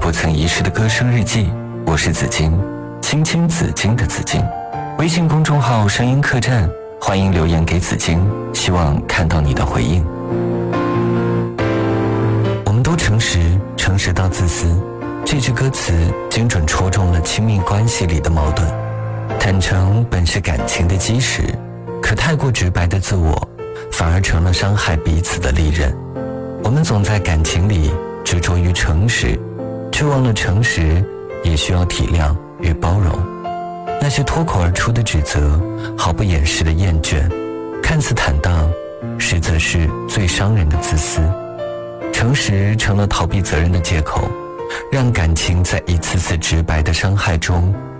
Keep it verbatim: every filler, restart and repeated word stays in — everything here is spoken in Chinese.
不曾遗失的歌声日记，我是紫金，青青紫金的紫金。微信公众号声音客栈，欢迎留言给紫金，希望看到你的回应。我们都诚实，诚实到自私，这句歌词精准戳中了亲密关系里的矛盾。坦诚本是感情的基石，可太过直白的自我反而成了伤害彼此的利刃。我们总在感情里执着于诚实，却忘了诚实也需要体谅与包容。那些脱口而出的指责，毫不掩饰的厌倦，看似坦荡，实则是最伤人的自私。诚实成了逃避责任的借口，让感情在一次次直白的伤害中